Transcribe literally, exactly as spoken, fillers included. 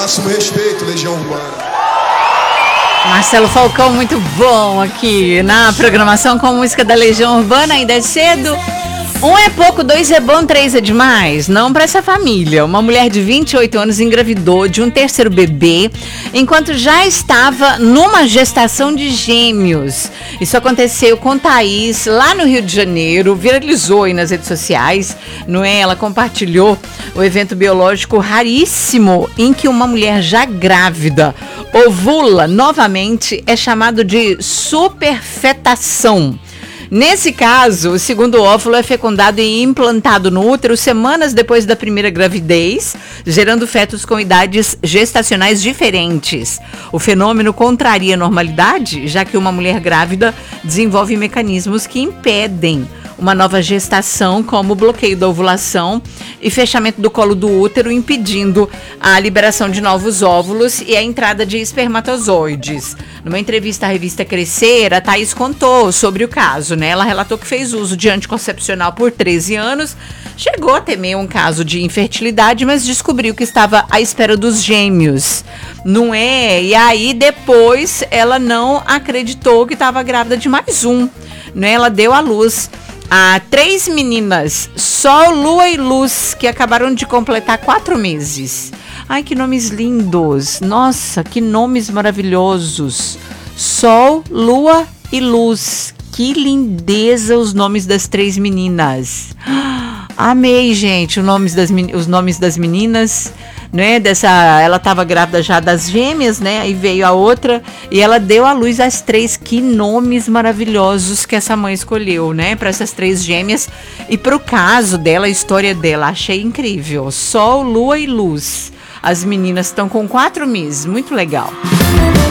Máximo respeito, Legião Urbana. Marcelo Falcão, muito bom aqui na programação com a música da Legião Urbana. Ainda é cedo. Um é pouco, dois é bom, três é demais. Não para essa família. Uma mulher de vinte e oito anos engravidou de um terceiro bebê enquanto já estava numa gestação de gêmeos. Isso aconteceu com Thaís lá no Rio de Janeiro, viralizou aí nas redes sociais, não é? Ela compartilhou o evento biológico raríssimo em que uma mulher já grávida ovula novamente, é chamado de superfetação. Nesse caso, o segundo óvulo é fecundado e implantado no útero semanas depois da primeira gravidez, gerando fetos com idades gestacionais diferentes. O fenômeno contraria a normalidade, já que uma mulher grávida desenvolve mecanismos que impedem uma nova gestação, como o bloqueio da ovulação e fechamento do colo do útero, impedindo a liberação de novos óvulos e a entrada de espermatozoides. Numa entrevista à revista Crescer, a Thaís contou sobre o caso, né? Ela relatou que fez uso de anticoncepcional por treze anos, chegou a temer um caso de infertilidade, mas descobriu que estava à espera dos gêmeos, não é? E aí depois ela não acreditou que estava grávida de mais um, né? Ela deu à luz a três meninas, Sol, Lua e Luz, que acabaram de completar quatro meses. Ai, que nomes lindos! Nossa, que nomes maravilhosos! Sol, Lua e Luz. Que lindeza os nomes das três meninas. Amei, gente, os nomes das, os nomes das meninas, né? Dessa, ela estava grávida já das gêmeas, né? Aí veio a outra e ela deu à luz as três. Que nomes maravilhosos que essa mãe escolheu, né? Para essas três gêmeas e para o caso dela, a história dela, achei incrível. Sol, Lua e Luz. As meninas estão com quatro meses, muito legal.